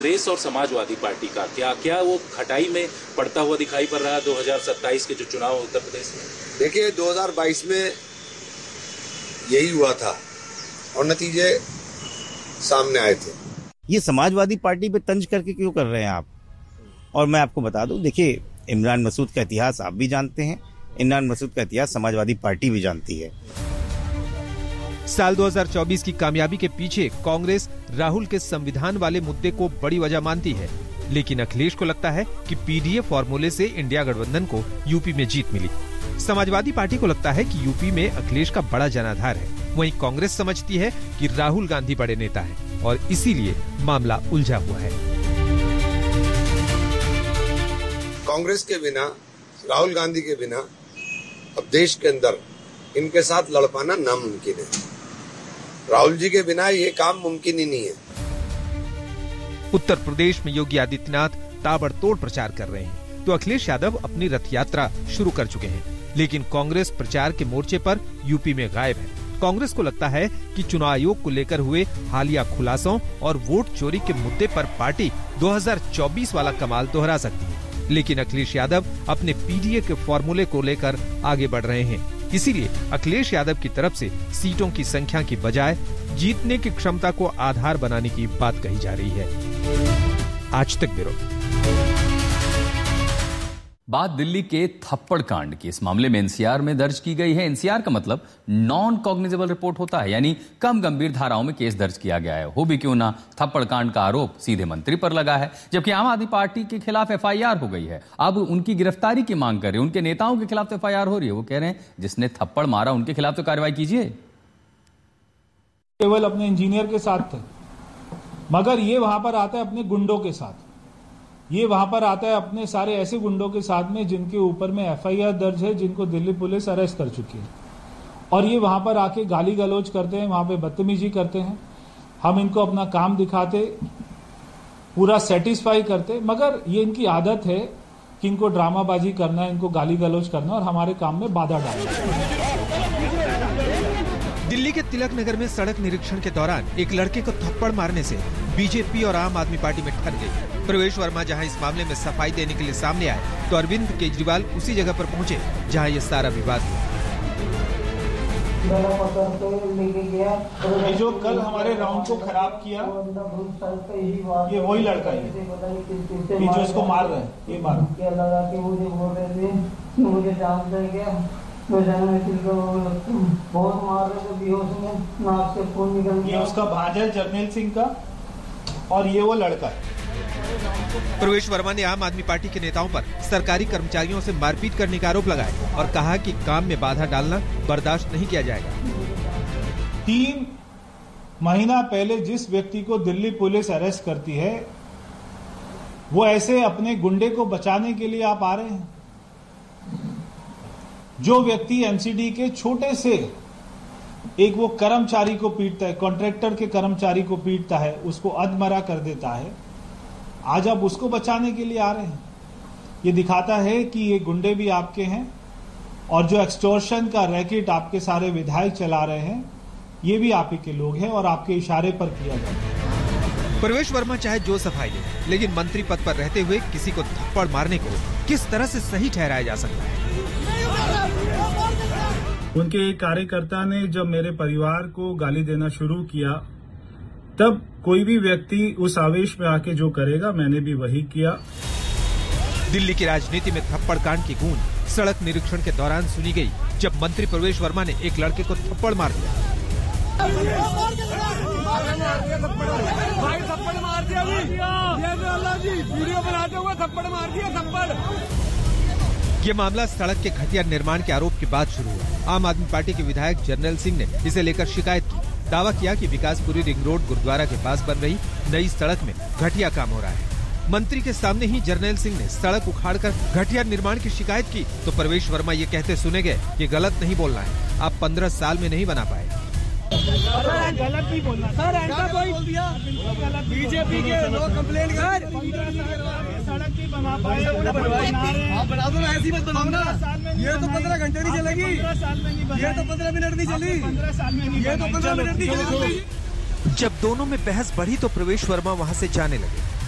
कांग्रेस और समाजवादी पार्टी का क्या वो खटाई में पड़ता हुआ दिखाई पड़ रहा है 2027 के जो चुनाव उत्तर प्रदेश में? देखिए 2022 में यही हुआ था और नतीजे सामने आए थे। ये समाजवादी पार्टी पे तंज करके क्यों कर रहे हैं आप? और मैं आपको बता दूं, देखिए इमरान मसूद का इतिहास आप भी जानते हैं, इमरान मसूद का इतिहास समाजवादी पार्टी भी जानती है। साल 2024 की कामयाबी के पीछे कांग्रेस राहुल के संविधान वाले मुद्दे को बड़ी वजह मानती है, लेकिन अखिलेश को लगता है कि पीडीए फॉर्मूले से इंडिया गठबंधन को यूपी में जीत मिली। समाजवादी पार्टी को लगता है कि यूपी में अखिलेश का बड़ा जनाधार है। वहीं कांग्रेस समझती है कि राहुल गांधी बड़े नेता हैं और इसीलिए मामला उलझा हुआ है। कांग्रेस के बिना, राहुल गांधी के बिना अब देश के अंदर इनके साथ लड़ पाना नामुमकिन है। राहुल जी के बिना ये काम मुमकिन ही नहीं है। उत्तर प्रदेश में योगी आदित्यनाथ ताबड़तोड़ प्रचार कर रहे हैं, तो अखिलेश यादव अपनी रथ यात्रा शुरू कर चुके हैं, लेकिन कांग्रेस प्रचार के मोर्चे पर यूपी में गायब है। कांग्रेस को लगता है कि चुनाव आयोग को लेकर हुए हालिया खुलासों और वोट चोरी के मुद्दे पर पार्टी 2024 वाला कमाल दोहरा सकती है, लेकिन अखिलेश यादव अपने पीडीए के फॉर्मूले को लेकर आगे बढ़ रहे हैं। इसीलिए अखिलेश यादव की तरफ से सीटों की संख्या की बजाय जीतने की क्षमता को आधार बनाने की बात कही जा रही है। आज तक ब्यूरो। बात दिल्ली के थप्पड़ कांड की। इस मामले में एनसीआर में दर्ज की गई है। एनसीआर का मतलब नॉन कॉग्निजेबल रिपोर्ट होता है, यानी कम गंभीर धाराओं में केस दर्ज किया गया है। हो भी क्यों ना, थप्पड़ कांड का आरोप सीधे मंत्री पर लगा है, जबकि आम आदमी पार्टी के खिलाफ एफआईआर हो गई है। अब उनकी गिरफ्तारी की मांग कर रहे हैं। उनके नेताओं के खिलाफ तो एफआईआर हो रही है। वो कह रहे हैं जिसने थप्पड़ मारा उनके खिलाफ तो कार्रवाई कीजिए। केवल अपने इंजीनियर के साथ थे, मगर ये वहां पर आता है अपने गुंडों के साथ। ये वहां पर आता है अपने सारे ऐसे गुंडों के साथ में जिनके ऊपर में एफआईआर दर्ज है, जिनको दिल्ली पुलिस अरेस्ट कर चुकी है। और ये वहां पर आके गाली गलौज करते हैं, वहां पे बदतमीजी करते हैं। हम इनको अपना काम दिखाते, पूरा सेटिस्फाई करते, मगर ये इनकी आदत है कि इनको ड्रामाबाजी करना है, इनको गाली गलौज करना और हमारे काम में बाधा डालना। दिल्ली के तिलक नगर में सड़क निरीक्षण के दौरान एक लड़के को थप्पड़ मारने से बीजेपी और आम आदमी पार्टी में ठन गई। प्रवेश वर्मा जहां इस मामले में सफाई देने के लिए सामने आए, तो अरविंद केजरीवाल उसी जगह पर पहुंचे जहां ये सारा विवाद हुआ। ये जो कल हमारे राउंड को खराब किया, ये वही लड़का है, ये जो इसको मार रहे हैं, ये मार बहुत मार रहे थे, बेहोश में नाक से खून निकल गया। ये उसका भांजा है जर्नैल सिंह का, और ये वो लड़का है। प्रवेश वर्मा ने आम आदमी पार्टी के नेताओं पर सरकारी कर्मचारियों से मारपीट करने का आरोप लगाया और कहा कि काम में बाधा डालना बर्दाश्त नहीं किया जाएगा। 3 महीना पहले जिस व्यक्ति को दिल्ली पुलिस अरेस्ट करती है, वो ऐसे अपने गुंडे को बचाने के लिए आप आ रहे हैं। जो व्यक्ति एमसीडी के छोटे से एक वो कर्मचारी को पीटता है, कॉन्ट्रैक्टर के कर्मचारी को पीटता है, उसको अधमरा कर देता है, आज आप उसको बचाने के लिए आ रहे हैं। ये दिखाता है कि ये गुंडे भी आपके हैं और जो एक्सटॉर्शन का रैकेट आपके सारे विधायक चला रहे हैं, ये भी आप ही के लोग हैं और आपके इशारे पर किया जाता है। प्रवेश वर्मा चाहे जो सफाई ले, लेकिन मंत्री पद पर रहते हुए किसी को थप्पड़ मारने को किस तरह से सही ठहराया जा सकता है? उनके एक कार्यकर्ता ने जब मेरे परिवार को गाली देना शुरू किया, तब कोई भी व्यक्ति उस आवेश में आके जो करेगा, मैंने भी वही किया। दिल्ली की राजनीति में थप्पड़ कांड की गूंज सड़क निरीक्षण के दौरान सुनी गई, जब मंत्री प्रवेश वर्मा ने एक लड़के को थप्पड़ मार दिया। ये मामला सड़क के घटिया निर्माण के आरोप के बाद शुरू हुआ। आम आदमी पार्टी के विधायक जर्नैल सिंह ने इसे लेकर शिकायत की। दावा किया कि विकासपुरी रिंग रोड गुरुद्वारा के पास बन रही नई सड़क में घटिया काम हो रहा है। मंत्री के सामने ही जर्नैल सिंह ने सड़क उखाड़कर घटिया निर्माण की शिकायत की, तो प्रवेश वर्मा ये कहते सुने गए कि गलत नहीं बोलना है, आप 15 साल में नहीं बना पाए। गलत नहीं बोलना सर, ऐसा कोई बीजेपी के लोग कंप्लेंट कर सड़क नहीं बना पाए, आप बना दो ना, ऐसी मत बनाओ ना। ये तो 15 घंटे नहीं चलेगी, ये तो 15 मिनट नहीं चली, ये तो 15 मिनट नहीं चलेगी। जब दोनों में बहस बढ़ी तो प्रवेश वर्मा वहां से जाने लगे।